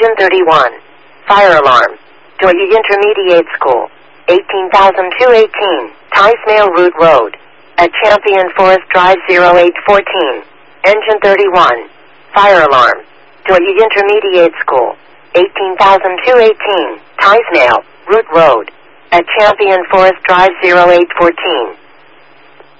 Engine 31. Fire alarm. Doyi Intermediate School. 18,218. Tysmail Route Road. At Champion Forest Drive 0814. Engine 31. Fire alarm. Doyi Intermediate School. 18,218. Tysmail Route Road. At Champion Forest Drive 0814.